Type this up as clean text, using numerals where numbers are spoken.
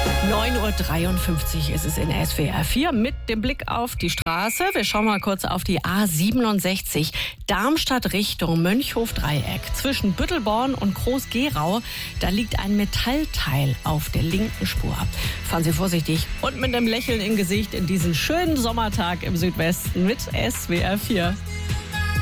9:53 Uhr ist es in SWR 4 mit dem Blick auf die Straße. Wir schauen mal kurz auf die A67 Darmstadt Richtung Mönchhof-Dreieck. Zwischen Büttelborn und Groß-Gerau, da liegt ein Metallteil auf der linken Spur. Fahren Sie vorsichtig und mit einem Lächeln im Gesicht in diesen schönen Sommertag im Südwesten mit SWR 4.